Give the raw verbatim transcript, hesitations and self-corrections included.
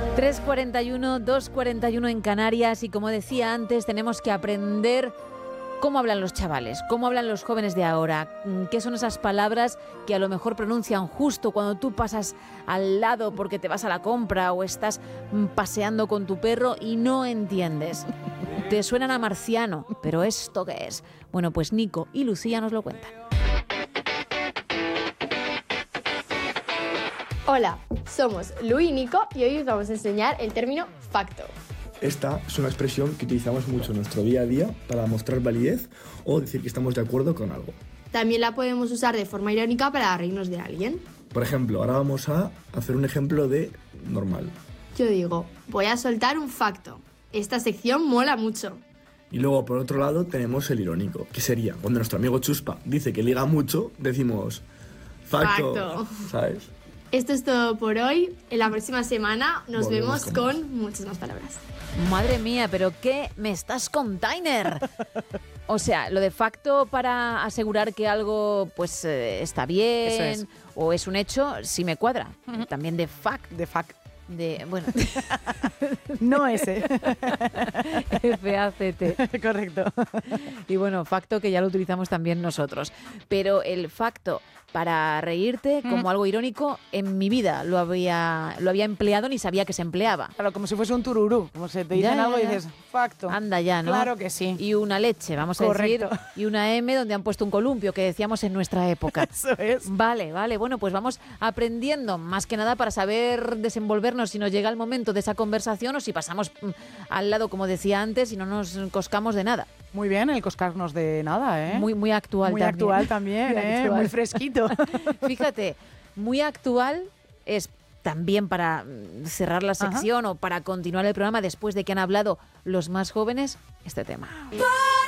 tres cuarenta y uno, dos cuarenta y uno en Canarias, y como decía antes, tenemos que aprender cómo hablan los chavales, cómo hablan los jóvenes de ahora, qué son esas palabras que a lo mejor pronuncian justo cuando tú pasas al lado porque te vas a la compra o estás paseando con tu perro y no entiendes. Te suenan a marciano, pero ¿esto qué es? Bueno, pues Nico y Lucía nos lo cuentan. Hola, somos Lu y Nico y hoy os vamos a enseñar el término facto. Esta es una expresión que utilizamos mucho en nuestro día a día para mostrar validez o decir que estamos de acuerdo con algo. También la podemos usar de forma irónica para reírnos de alguien. Por ejemplo, ahora vamos a hacer un ejemplo de normal. Yo digo, voy a soltar un facto. Esta sección mola mucho. Y luego, por otro lado, tenemos el irónico, que sería cuando nuestro amigo Chuspa dice que liga mucho, decimos facto, Facto. ¿sabes? Esto es todo por hoy. En la próxima semana nos Volvemos vemos con con muchas más palabras. Madre mía, pero ¿qué me estás container? O sea, lo de facto para asegurar que algo pues eh, está bien. Eso es. O es un hecho, sí me cuadra. Ujú. También de fact, De fact. de, bueno, No ese. F A C T. Correcto. Y bueno, facto que ya lo utilizamos también nosotros. Pero el facto para reírte como Mm. algo irónico, en mi vida lo había, lo había empleado ni sabía que se empleaba. Claro, como si fuese un tururú. Como se te Ya, dicen ya, algo y ya. dices, facto. Anda ya, ¿no? Claro que sí. Y una leche, vamos a Correcto. decir, y una M donde han puesto un columpio, que decíamos en nuestra época. Eso es. Vale, vale, bueno, pues vamos aprendiendo, más que nada para saber desenvolvernos si nos llega el momento de esa conversación o si pasamos mm, al lado, como decía antes, y no nos coscamos de nada. Muy bien, el coscarnos de nada, ¿eh? Muy, muy actual Muy también. actual también, Muy ¿eh? actual. Muy fresquito. Fíjate, muy actual es también para mm, cerrar la sección o para continuar el programa después de que han hablado los más jóvenes este tema.